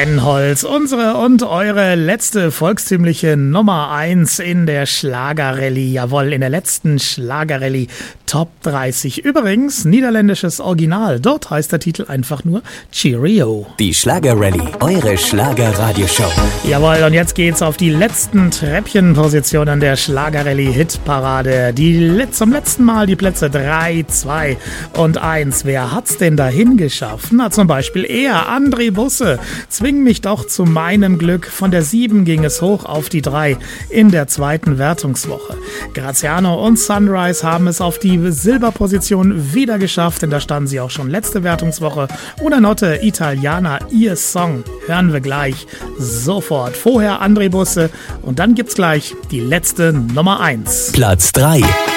Brennholz, unsere und eure letzte volkstümliche Nummer 1 in der Schlagerrallye. Jawohl, in der letzten Schlagerrallye Top 30. Übrigens, niederländisches Original. Dort heißt der Titel einfach nur Cheerio. Die Schlagerrallye, eure Schlagerradioshow. Jawohl, und jetzt geht's auf die letzten Treppchenpositionen der Schlagerrallye-Hitparade. Zum letzten Mal die Plätze 3, 2 und 1. Wer hat's denn dahin geschafft? Na, zum Beispiel er, André Busse. Zwing mich doch zu meinem Glück. Von der 7 ging es hoch auf die 3 in der zweiten Wertungswoche. Graziano und Sunrise haben es auf die Silberposition wieder geschafft, denn da standen sie auch schon letzte Wertungswoche. Buonanotte Italiana, ihr Song, hören wir gleich sofort. Vorher André Busse und dann gibt's gleich die letzte Nummer 1. Platz 3.